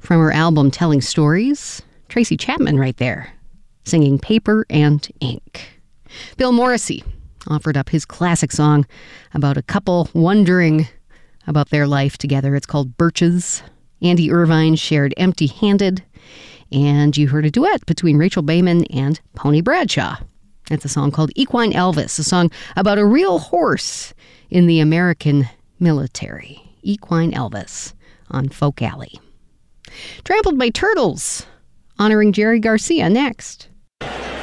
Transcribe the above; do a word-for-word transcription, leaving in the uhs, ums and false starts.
From her album Telling Stories, Tracy Chapman right there, singing Paper and Ink. Bill Morrissey offered up his classic song about a couple wondering about their life together. It's called Birches. Andy Irvine shared Empty Handed. And you heard a duet between Rachel Bayman and Pony Bradshaw. It's a song called Equine Elvis, a song about a real horse in the American military. Equine Elvis on Folk Alley. Trampled by Turtles, honoring Jerry Garcia next.